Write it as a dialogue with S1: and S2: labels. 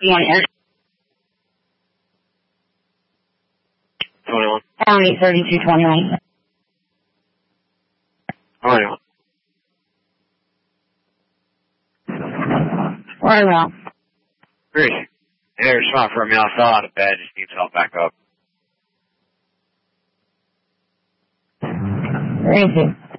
S1: Ian
S2: 21.
S1: County 3221.
S2: Alright.
S1: Right around.
S2: Great. Hey, there's spot for me. I fell out of bed. Just needs help back up.
S1: Thank you.